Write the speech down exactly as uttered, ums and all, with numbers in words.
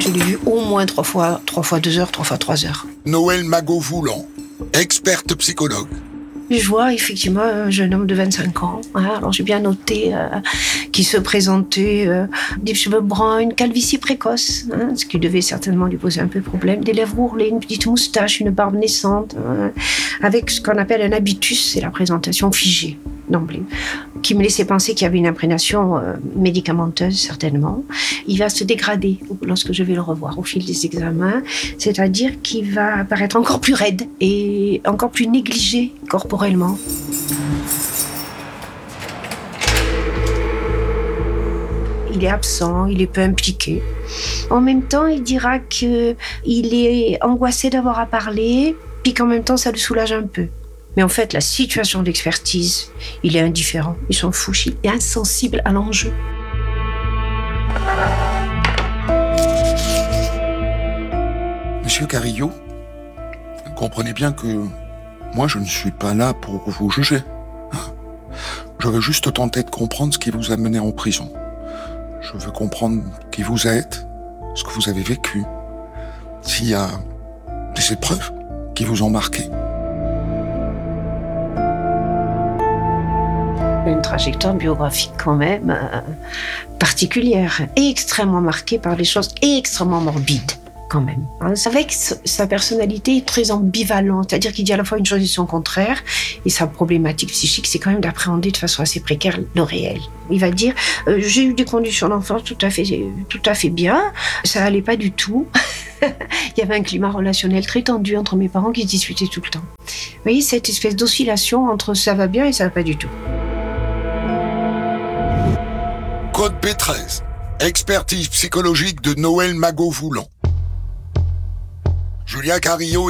Je l'ai vu au moins trois fois, trois fois deux heures, trois fois trois heures. Noël Magot-Voulant, experte psychologue. Je vois effectivement un jeune homme de vingt-cinq ans. Hein, alors j'ai bien noté euh, qu'il se présentait euh, des cheveux bruns, une calvitie précoce, hein, ce qui devait certainement lui poser un peu de problème, des lèvres ourlées, une petite moustache, une barbe naissante, hein, avec ce qu'on appelle un habitus, c'est la présentation figée d'emblée, qui me laissait penser qu'il y avait une imprégnation euh, médicamenteuse certainement. Il va se dégrader lorsque je vais le revoir au fil des examens, c'est-à-dire qu'il va apparaître encore plus raide et encore plus négligé corporellement. Il est absent, il est peu impliqué. En même temps, il dira qu'il est angoissé d'avoir à parler, puis qu'en même temps, ça le soulage un peu. Mais en fait, la situation d'expertise, il est indifférent, il s'en fout, il est insensible à l'enjeu. Monsieur Carillo, comprenez bien que moi, je ne suis pas là pour vous juger. Je veux juste tenter de comprendre ce qui vous a mené en prison. Je veux comprendre qui vous êtes, ce que vous avez vécu, s'il y a des épreuves qui vous ont marqué. Une trajectoire biographique quand même euh, particulière et extrêmement marquée par des choses et extrêmement morbides quand même. Hein, c'est vrai que sa personnalité est très ambivalente, c'est-à-dire qu'il dit à la fois une chose et son contraire, et sa problématique psychique, c'est quand même d'appréhender de façon assez précaire le réel. Il va dire euh, j'ai eu des conditions d'enfance tout à fait, tout à fait bien, ça allait pas du tout. Il y avait un climat relationnel très tendu entre mes parents qui se disputaient tout le temps. Vous voyez cette espèce d'oscillation entre ça va bien et ça va pas du tout. Code B treize, expertise psychologique de Noël Magot-Voulant. Julien Carillo